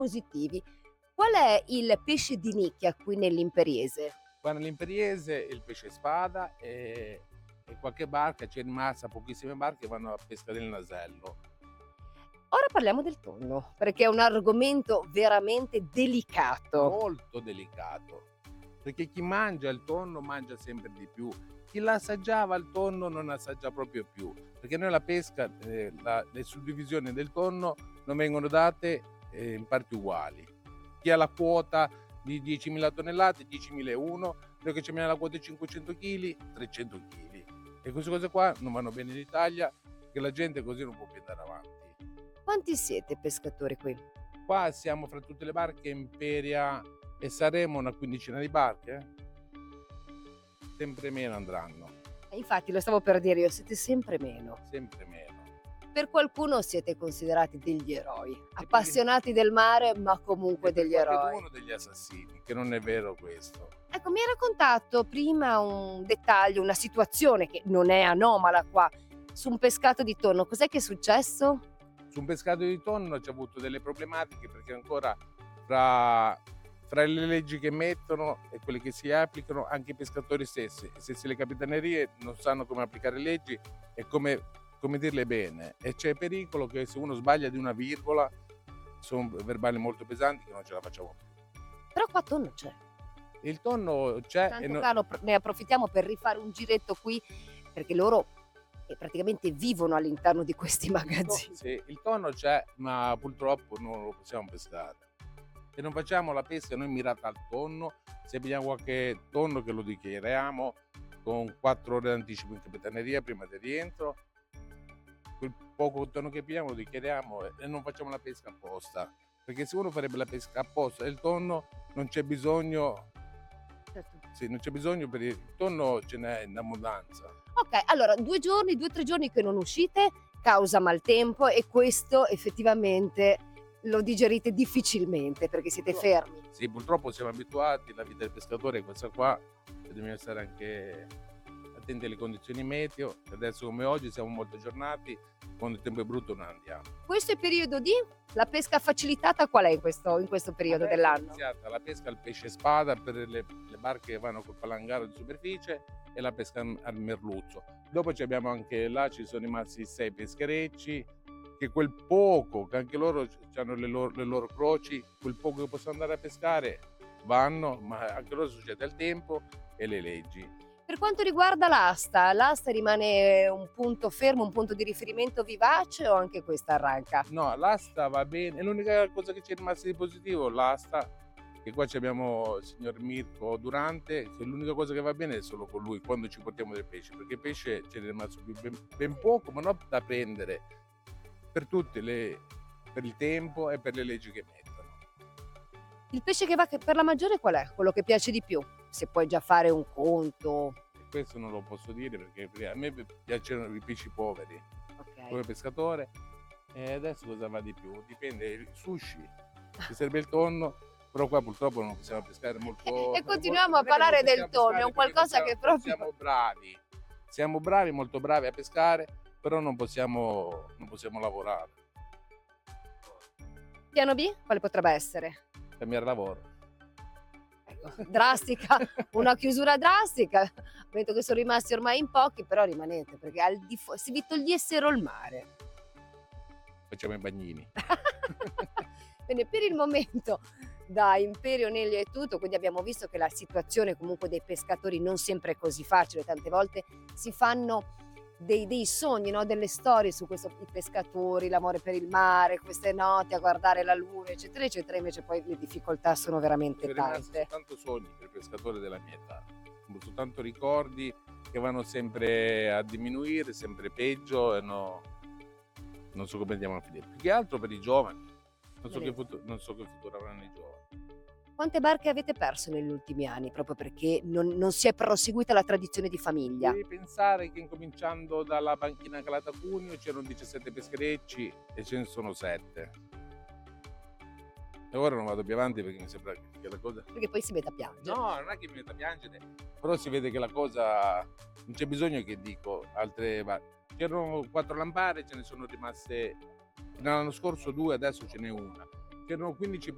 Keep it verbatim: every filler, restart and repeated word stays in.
positivi. Qual è il pesce di nicchia qui nell'Imperiese? Qua nell'Imperiese il pesce spada e, e qualche barca, c'è rimasta pochissime barche che vanno a pesca del nasello. Ora parliamo del tonno, perché è un argomento veramente delicato. Molto delicato, perché chi mangia il tonno mangia sempre di più. Chi l'assaggiava il tonno non assaggia proprio più, perché noi la pesca, eh, la, le suddivisioni del tonno non vengono date eh, in parti uguali. Chi ha la quota di diecimila tonnellate, diecimila e uno, noi che abbiamo la quota di cinquecento chili, trecento chili. E queste cose qua non vanno bene in Italia, che la gente così non può più andare avanti. Quanti siete pescatori qui? Qua siamo fra tutte le barche Imperia e saremo una quindicina di barche. Sempre meno andranno, E infatti lo stavo per dire io, siete sempre meno. sempre meno. Per qualcuno siete considerati degli eroi, appassionati del mare ma comunque E per degli eroi. qualcuno degli assassini, che non è vero questo. Ecco, mi hai raccontato prima un dettaglio, una situazione che non è anomala qua, su un pescato di tonno. Cos'è che è successo? Su un pescato di tonno c'è avuto delle problematiche perché ancora fra, fra le leggi che mettono e quelle che si applicano, anche i pescatori stessi, stessi le capitanerie non sanno come applicare le leggi e come, come dirle bene. E c'è pericolo che se uno sbaglia di una virgola, sono verbali molto pesanti che non ce la facciamo più. Però qua tonno c'è. Il tonno c'è e Tanto no- Carlo, ne approfittiamo per rifare un giretto qui, perché loro eh, praticamente vivono all'interno di questi magazzini. sì, il tonno c'è, ma purtroppo non lo possiamo pescare. E non facciamo la pesca noi mirata al tonno. Se abbiamo qualche tonno che lo dichiariamo con quattro ore d'anticipo in capitaneria prima di rientro. Quel poco tonno che pigliamo lo dichiariamo e non facciamo la pesca apposta. Perché se uno farebbe la pesca apposta del tonno non c'è bisogno, Certo. sì, non c'è bisogno per il tonno, ce n'è in abbondanza. Ok, allora due giorni, due o tre giorni che non uscite causa maltempo e questo effettivamente lo digerite difficilmente perché siete fermi. Sì, purtroppo siamo abituati, la vita del pescatore è questa qua, e dobbiamo stare anche attenti alle condizioni meteo. Adesso come oggi siamo molto aggiornati, quando il tempo è brutto non andiamo. Questo è periodo di la pesca facilitata qual è in questo, in questo periodo Adesso è dell'anno? iniziata la pesca al pesce spada per le, le barche che vanno col palangaro di superficie e la pesca al merluzzo. Dopo ci abbiamo anche là, ci sono rimasti sei pescherecci, che quel poco, che anche loro hanno le loro, le loro croci, quel poco che possono andare a pescare vanno, ma anche loro succede il tempo e le leggi. Per quanto riguarda l'asta, l'asta rimane un punto fermo, un punto di riferimento vivace o anche questa arranca? No, l'asta va bene, è l'unica cosa che ci è rimasta di positivo, l'asta, che qua ci abbiamo il signor Mirko Durante, che l'unica cosa che va bene è solo con lui, quando ci portiamo del pesce, perché pesce ce n'è rimasto ben, ben poco, ma non da prendere, per tutte le, per il tempo e per le leggi che mettono. Il pesce che va per la maggiore qual è? Quello che piace di più? Se puoi già fare un conto. E questo non lo posso dire perché a me piacciono i pesci poveri, Ok. come pescatore. E adesso cosa va di più? Dipende, il sushi, ci serve il tonno, però qua purtroppo non possiamo pescare molto. E continuiamo a non è che non parlare del possiamo tonno, è pescare un qualcosa perché che siamo- proprio... Siamo bravi, siamo bravi, molto bravi a pescare, però non possiamo, non possiamo lavorare, Piano B? Quale potrebbe essere? cambiare lavoro. Ecco, drastica, una chiusura drastica. Vedo che sono rimasti ormai in pochi, però rimanete, perché al di fu- se vi togliessero il mare. Facciamo i bagnini. Bene, per il momento da Imperio Nelli è tutto, quindi abbiamo visto che la situazione comunque dei pescatori non sempre è così facile, tante volte si fanno dei, dei sogni, no? Delle storie su questo, i pescatori, l'amore per il mare, queste notti a guardare la luna, eccetera, eccetera, invece poi le difficoltà sono veramente Sono rimasti tante. soltanto sogni per il pescatore della mia età, soltanto ricordi che vanno sempre a diminuire, sempre peggio e no, non so come andiamo a finire. Più che altro per i giovani, non so, che Benissimo. futuro, non so che futuro avranno i giovani. Quante barche avete perso negli ultimi anni, proprio perché non, non si è proseguita la tradizione di famiglia? Devi pensare che incominciando dalla banchina Calata Cuneo c'erano diciassette pescherecci e ce ne sono sette. E ora non vado più avanti perché mi sembra che la cosa... Perché poi si mette a piangere. No, non è che mi metta a piangere, però si vede che la cosa... non c'è bisogno che dico altre... C'erano quattro lampare, ce ne sono rimaste... L'anno scorso due, adesso ce n'è una. C'erano quindici